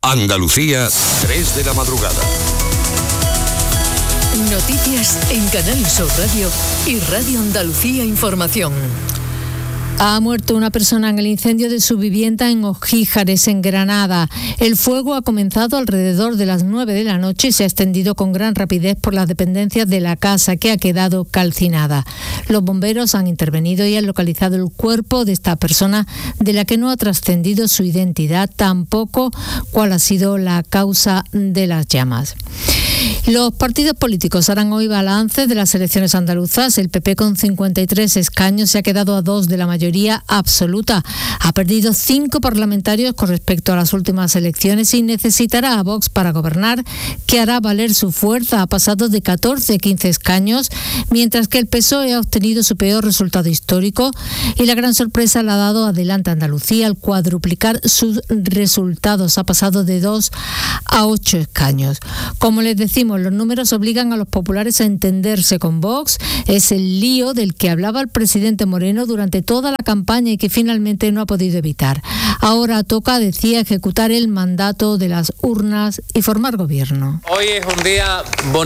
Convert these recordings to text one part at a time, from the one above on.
Andalucía, 3 de la madrugada. Noticias en Canal Sur Radio y Radio Andalucía Información. Ha muerto una persona en el incendio de su vivienda en Ojíjares, en Granada. El fuego ha comenzado alrededor de las 9 de la noche y se ha extendido con gran rapidez por las dependencias de la casa, que ha quedado calcinada. Los bomberos han intervenido y han localizado el cuerpo de esta persona, de la que no ha trascendido su identidad, tampoco cuál ha sido la causa de las llamas. Los partidos políticos harán hoy balance de las elecciones andaluzas. El PP, con 53 escaños, se ha quedado a 2 de la mayoría absoluta. Ha perdido 5 parlamentarios con respecto a las últimas elecciones y necesitará a Vox para gobernar, que hará valer su fuerza. Ha pasado de 14 a 15 escaños, mientras que el PSOE ha obtenido su peor resultado histórico, y la gran sorpresa la ha dado Adelante Andalucía al cuadruplicar sus resultados. Ha pasado de 2 a 8 escaños. Como les decimos, los números obligan a los populares a entenderse con Vox. Es el lío del que hablaba el presidente Moreno durante toda la campaña y que finalmente no ha podido evitar. Ahora toca, decía, ejecutar el mandato de las urnas y formar gobierno. Hoy es un día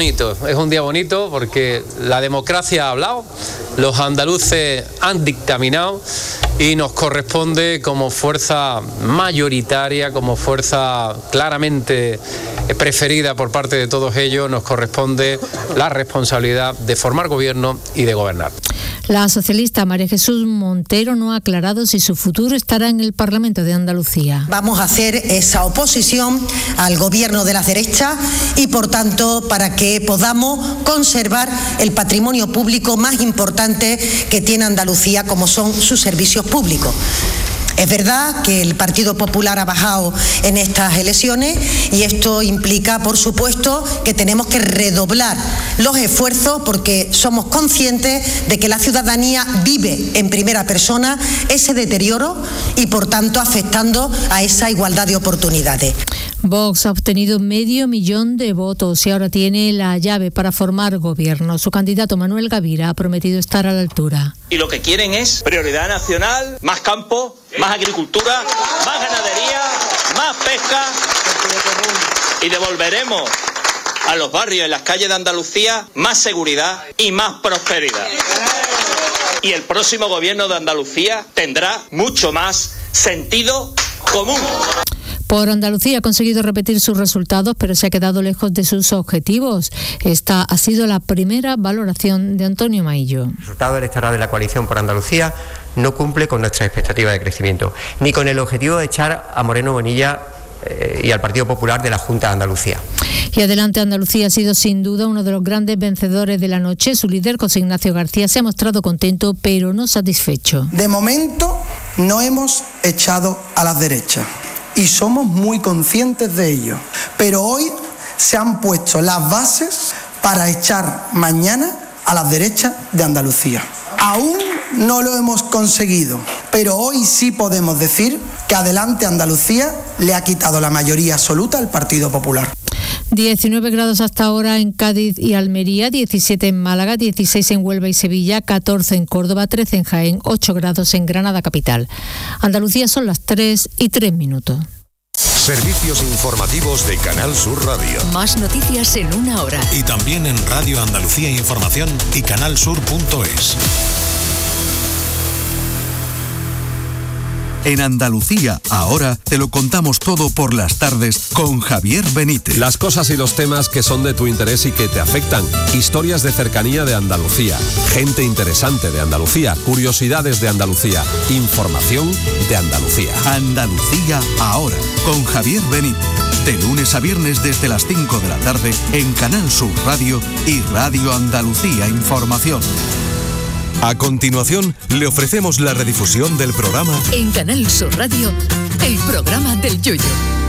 bonito porque la democracia ha hablado, los andaluces han dictaminado y nos corresponde, como fuerza mayoritaria, como fuerza claramente preferida por parte de todos ellos, nos corresponde la responsabilidad de formar gobierno y de gobernar. La socialista María Jesús Montero no ha aclarado si su futuro estará en el Parlamento de Andalucía. Vamos a hacer esa oposición al gobierno de la derecha y, por tanto, para que podamos conservar el patrimonio público más importante que tiene Andalucía, como son sus servicios públicos. Es verdad que el Partido Popular ha bajado en estas elecciones y esto implica, por supuesto, que tenemos que redoblar los esfuerzos porque somos conscientes de que la ciudadanía vive en primera persona ese deterioro y, por tanto, afectando a esa igualdad de oportunidades. Vox ha obtenido 500.000 de votos y ahora tiene la llave para formar gobierno. Su candidato Manuel Gavira ha prometido estar a la altura. Y lo que quieren es prioridad nacional, más campo, más agricultura, más ganadería, más pesca, y devolveremos a los barrios y las calles de Andalucía más seguridad y más prosperidad. Y el próximo gobierno de Andalucía tendrá mucho más sentido común. Por Andalucía ha conseguido repetir sus resultados, pero se ha quedado lejos de sus objetivos. Esta ha sido la primera valoración de Antonio Maillo. El resultado electoral de la coalición por Andalucía no cumple con nuestra expectativa de crecimiento, ni con el objetivo de echar a Moreno Bonilla y al Partido Popular de la Junta de Andalucía. Y Adelante Andalucía ha sido sin duda uno de los grandes vencedores de la noche. Su líder, José Ignacio García, se ha mostrado contento, pero no satisfecho. De momento no hemos echado a las derechas y somos muy conscientes de ello, pero hoy se han puesto las bases para echar mañana a las derechas de Andalucía. Aún no lo hemos conseguido, pero hoy sí podemos decir que Adelante Andalucía le ha quitado la mayoría absoluta al Partido Popular. 19 grados hasta ahora en Cádiz y Almería, 17 en Málaga, 16 en Huelva y Sevilla, 14 en Córdoba, 13 en Jaén, 8 grados en Granada capital. Andalucía son las 3:03. Servicios informativos de Canal Sur Radio. Más noticias en una hora. Y también en Radio Andalucía Información y canalsur.es. En Andalucía, ahora te lo contamos todo por las tardes con Javier Benítez. Las cosas y los temas que son de tu interés y que te afectan. Historias de cercanía de Andalucía. Gente interesante de Andalucía. Curiosidades de Andalucía. Información de Andalucía. Andalucía, ahora, con Javier Benítez. De lunes a viernes desde las 5 de la tarde en Canal Sur Radio y Radio Andalucía Información. A continuación, le ofrecemos la redifusión del programa En Canal Sur Radio, el programa del Yoyo.